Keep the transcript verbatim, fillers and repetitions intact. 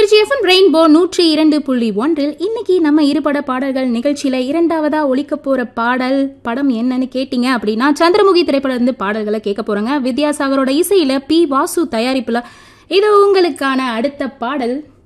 Trichy FM rainbow நூற்றி இரண்டு புள்ளி ஒன்றில் இன்னைக்கு நம்ம இருபட பாடல்கள் நிகழ்ச்சியில இரண்டாவதா ஒலிக்க போற பாடல் படம் என்னன்னு கேட்டீங்க அப்படின்னா சந்திரமுகி திரைப்படம் இருந்து பாடல்களை கேட்க போறாங்க. வித்யாசாகரோட இசையில பி வாசு தயாரிப்புல இது உங்களுக்கான அடுத்த பாடல்.